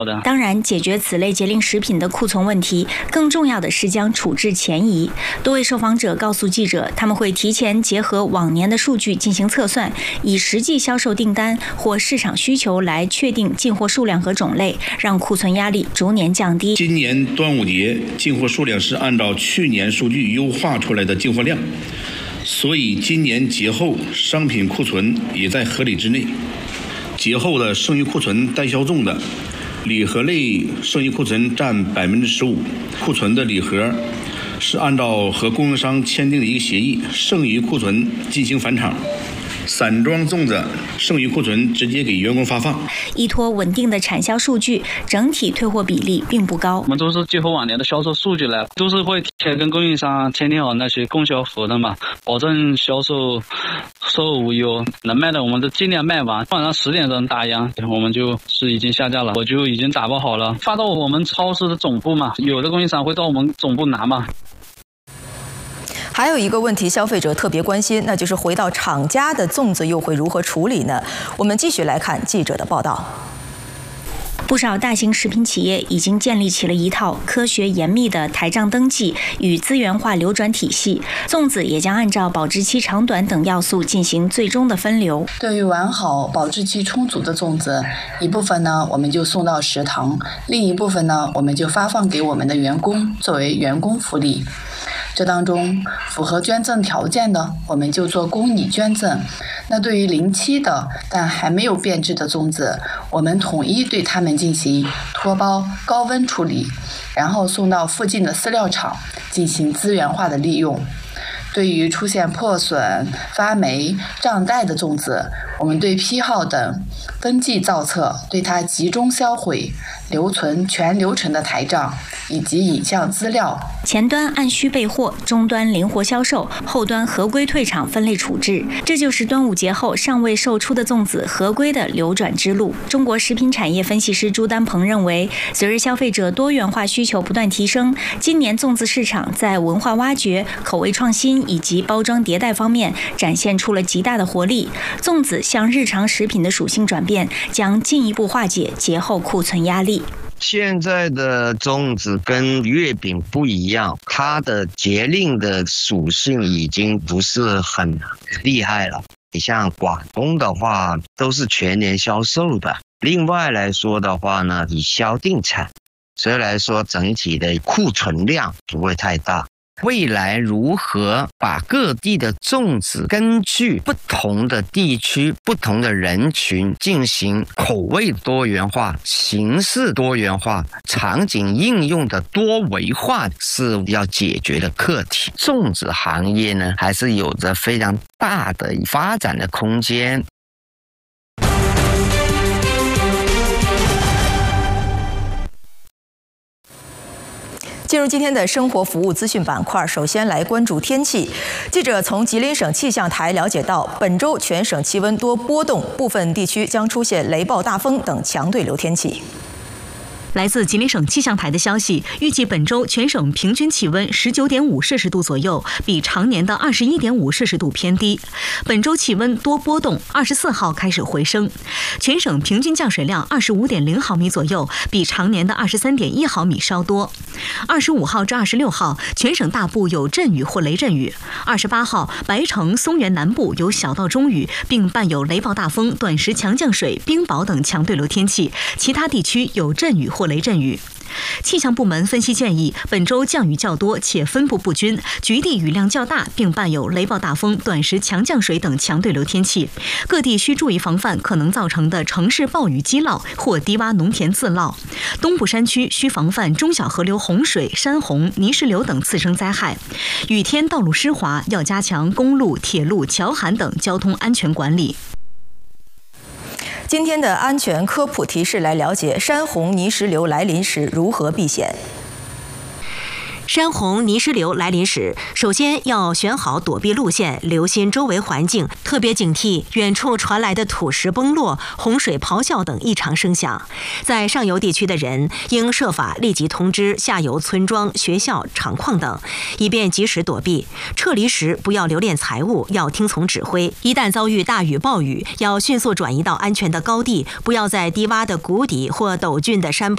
当然，解决此类节令食品的库存问题，更重要的是将处置前移。多位受访者告诉记者，他们会提前结合往年的数据进行测算，以实际销售订单或市场需求来确定进货数量和种类，让库存压力逐年降低。 今年端午节进货数量是按照去年数据优化出来的进货量，所以今年节后商品库存也在合理之内。节后的剩余库存待销中的礼盒类剩余库存占15%，库存的礼盒是按照和供应商签订的一个协议，剩余库存进行返厂。散装粽子剩余库存直接给员工发放。 依托稳定的产销数据，整体退货比例并不高。 我们都是结合往年的销售数据来，都是会提前跟供应商签订好那些供销合同嘛，保证销售售后无忧，能卖的我们都尽量卖完。晚上10点钟打烊，我们就是已经下架了，我就已经打包好了，发到我们超市的总部嘛，有的供应商会到我们总部拿嘛。 还有一个问题，消费者特别关心，那就是回到厂家的粽子又会如何处理呢？我们继续来看记者的报道。 不少大型食品企业已经建立起了一套科学严密的台账登记与资源化流转体系，粽子也将按照保质期长短等要素进行最终的分流。 对于完好、保质期充足的粽子，一部分呢我们就送到食堂，另一部分呢我们就发放给我们的员工作为员工福利。这当中符合捐赠条件的，我们就做公益捐赠。那对于临期的但还没有变质的粽子，我们统一对它们进行脱包、高温处理，然后送到附近的饲料厂进行资源化的利用。对于出现破损、发霉、胀袋的粽子，我们对批号等登记造册，对它集中销毁，留存全流程的台账以及影像资料。 前端按需备货，终端灵活销售，后端合规退场分类处置，这就是端午节后尚未售出的粽子合规的流转之路。中国食品产业分析师朱丹鹏认为，随着消费者多元化需求不断提升，今年粽子市场在文化挖掘、口味创新以及包装迭代方面展现出了极大的活力。粽子向日常食品的属性转变，将进一步化解节后库存压力。 现在的粽子跟月饼不一样，它的节令的属性已经不是很厉害了。你像广东的话，都是全年销售的。另外来说的话呢，以销定产，所以来说整体的库存量不会太大。未来如何把各地的粽子根据不同的地区、不同的人群进行口味多元化、形式多元化、场景应用的多维化，是要解决的课题。粽子行业呢，还是有着非常大的发展的空间。 进入今天的生活服务资讯板块，首先来关注天气。记者从吉林省气象台了解到，本周全省气温多波动，部分地区将出现雷暴大风等强对流天气。 来自吉林省气象台的消息，预计本周全省平均气温19.5摄氏度左右，比常年的21.5摄氏度偏低。本周气温多波动，24号开始回升。全省平均降水量25.0毫米左右，比常年的23.1毫米稍多。25号至26号，全省大部有阵雨或雷阵雨。28号，白城、松原南部有小到中雨，并伴有雷暴大风、短时强降水、冰雹等强对流天气，其他地区有阵雨或雷阵雨。气象部门分析建议，本周降雨较多且分布不均，局地雨量较大，并伴有雷暴大风、短时强降水等强对流天气。各地需注意防范可能造成的城市暴雨积涝或低洼农田自涝。东部山区需防范中小河流洪水、山洪、泥石流等次生灾害。雨天道路湿滑，要加强公路、铁路、桥涵等交通安全管理。 今天的安全科普提示来了解山洪泥石流来临时如何避险。 山洪泥石流来临时，首先要选好躲避路线，留心周围环境，特别警惕远处传来的土石崩落、洪水咆哮等异常声响。在上游地区的人应设法立即通知下游村庄、学校、厂矿等，以便及时躲避。撤离时不要留恋财物，要听从指挥。一旦遭遇大雨暴雨，要迅速转移到安全的高地，不要在低洼的谷底或陡峻的山